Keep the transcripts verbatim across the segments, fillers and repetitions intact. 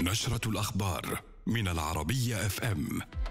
نشرة الأخبار من العربية اف ام.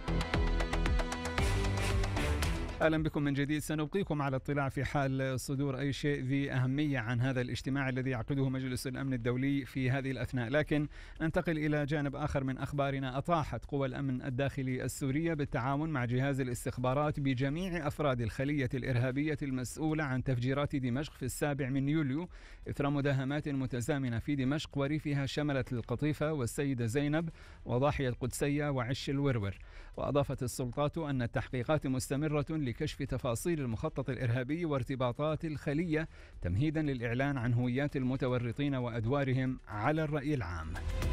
أهلا بكم من جديد. سنبقيكم على اطلاع في حال صدور أي شيء ذي أهمية عن هذا الاجتماع الذي يعقده مجلس الأمن الدولي في هذه الأثناء، لكن ننتقل إلى جانب آخر من أخبارنا. أطاحت قوى الأمن الداخلي السورية بالتعاون مع جهاز الاستخبارات بجميع أفراد الخلية الإرهابية المسؤولة عن تفجيرات دمشق في السابع من يوليو إثر مداهمات متزامنة في دمشق وريفها شملت القطيفة والسيدة زينب وضاحية القدسية وعش الورور. وأضافت السلطات أن التحقيقات مستمرة لكشف تفاصيل المخطط الإرهابي وارتباطات الخلية تمهيدا للإعلان عن هويات المتورطين وأدوارهم على الرأي العام.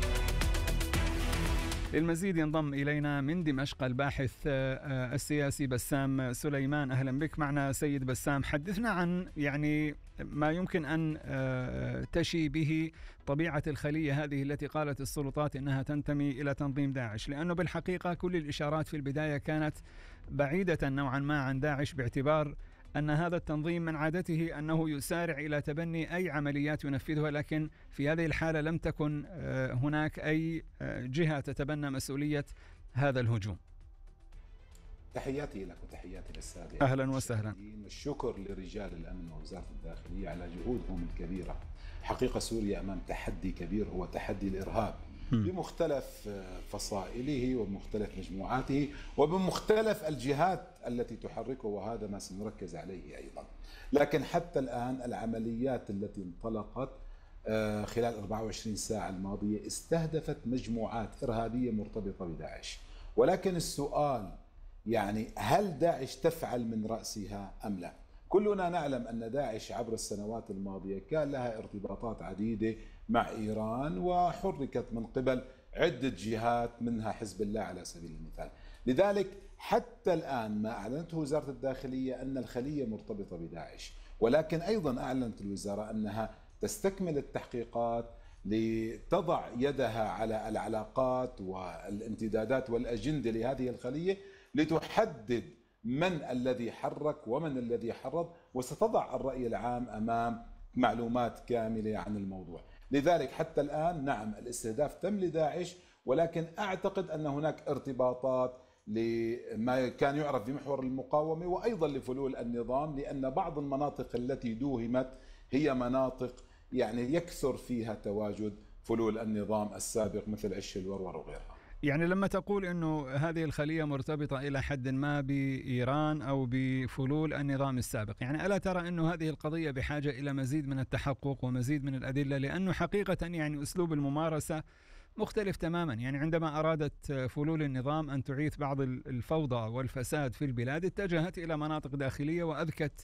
للمزيد ينضم إلينا من دمشق الباحث السياسي بسام سليمان. أهلا بك معنا سيد بسام. حدثنا عن يعني ما يمكن أن تشي به طبيعة الخلية هذه التي قالت السلطات إنها تنتمي إلى تنظيم داعش، لأنه بالحقيقة كل الإشارات في البداية كانت بعيدة نوعا ما عن داعش، باعتبار أن هذا التنظيم من عادته أنه يسارع إلى تبني أي عمليات ينفذها، لكن في هذه الحالة لم تكن هناك أي جهة تتبنى مسؤولية هذا الهجوم. تحياتي لك وتحياتي للسادة. أهلا وسهلا. الشكر لرجال الأمن ووزارة الداخلية على جهودهم الكبيرة. حقيقة سوريا أمام تحدي كبير، هو تحدي الإرهاب بمختلف فصائله وبمختلف مجموعاته وبمختلف الجهات التي تحركه، وهذا ما سنركز عليه أيضا. لكن حتى الآن العمليات التي انطلقت خلال أربعة وعشرين ساعة الماضية استهدفت مجموعات إرهابية مرتبطة بداعش، ولكن السؤال يعني هل داعش تفعل من رأسها أم لا؟ كلنا نعلم أن داعش عبر السنوات الماضية كان لها ارتباطات عديدة مع إيران وحركت من قبل عدة جهات منها حزب الله على سبيل المثال. لذلك حتى الآن ما أعلنته وزارة الداخلية أن الخلية مرتبطة بداعش، ولكن أيضا أعلنت الوزارة أنها تستكمل التحقيقات لتضع يدها على العلاقات والامتدادات والأجندة لهذه الخلية لتحدد من الذي حرك ومن الذي حرض، وستضع الرأي العام أمام معلومات كاملة عن الموضوع. لذلك حتى الآن نعم الاستهداف تم لداعش، ولكن أعتقد أن هناك ارتباطات لما كان يعرف بمحور المقاومة وأيضا لفلول النظام، لأن بعض المناطق التي دوهمت هي مناطق يعني يكثر فيها تواجد فلول النظام السابق مثل عش الورور وغيرها. يعني لما تقول أنه هذه الخلية مرتبطة إلى حد ما بإيران أو بفلول النظام السابق، يعني ألا ترى أنه هذه القضية بحاجة إلى مزيد من التحقق ومزيد من الأدلة؟ لأنه حقيقة يعني أسلوب الممارسة مختلف تماما. يعني عندما أرادت فلول النظام أن تعيث بعض الفوضى والفساد في البلاد اتجهت إلى مناطق داخلية وأذكت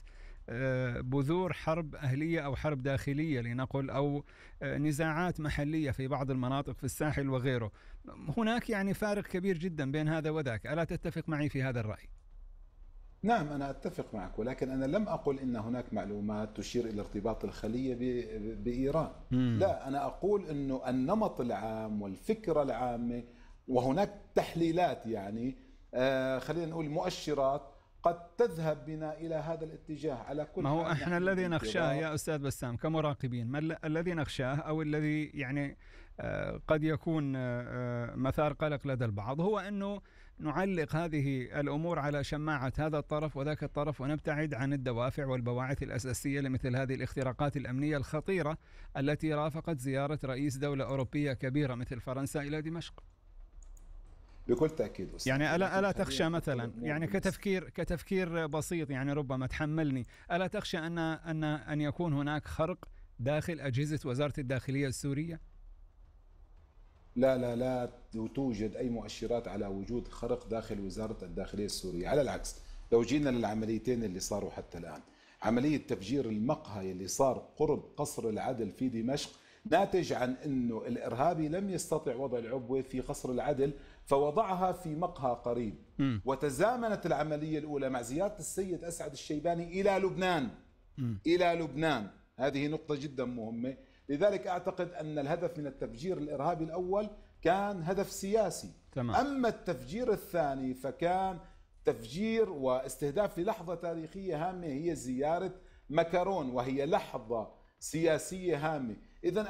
بذور حرب أهلية أو حرب داخلية لنقل، أو نزاعات محلية في بعض المناطق في الساحل وغيره. هناك يعني فارق كبير جدا بين هذا وذاك. ألا تتفق معي في هذا الرأي؟ نعم أنا أتفق معك، ولكن أنا لم أقل إن هناك معلومات تشير إلى ارتباط الخلية بإيران. مم. لا، أنا أقول إنه النمط العام والفكرة العامة، وهناك تحليلات يعني آه خلينا نقول مؤشرات قد تذهب بنا إلى هذا الاتجاه. على كل ما هو احنا الذي نخشاه يا أستاذ بسام كمراقبين، ما الذي نخشاه أو الذي يعني آه قد يكون آه مثار قلق لدى البعض هو أنه نعلق هذه الأمور على شماعة هذا الطرف وذاك الطرف، ونبتعد عن الدوافع والبواعث الأساسية لمثل هذه الاختراقات الأمنية الخطيرة التي رافقت زيارة رئيس دولة أوروبية كبيرة مثل فرنسا إلى دمشق. بكل تأكيد. يعني ألا ألا تخشى مثلا يعني كتفكير كتفكير بسيط، يعني ربما تحملني، ألا تخشى أن أن أن يكون هناك خرق داخل أجهزة وزارة الداخلية السورية؟ لا لا لا توجد أي مؤشرات على وجود خرق داخل وزارة الداخلية السورية. على العكس، لو جينا للعمليتين اللي صاروا حتى الآن، عملية تفجير المقهى اللي صار قرب قصر العدل في دمشق ناتج عن أنه الإرهابي لم يستطع وضع العبوة في قصر العدل فوضعها في مقهى قريب. م. وتزامنت العملية الأولى مع زيارة السيد أسعد الشيباني إلى لبنان. م. إلى لبنان، هذه نقطة جدا مهمة. لذلك أعتقد أن الهدف من التفجير الإرهابي الأول كان هدف سياسي. تمام. أما التفجير الثاني فكان تفجير واستهداف للحظة تاريخية هامة، هي زيارة مكرون، وهي لحظة سياسية هامة. إذن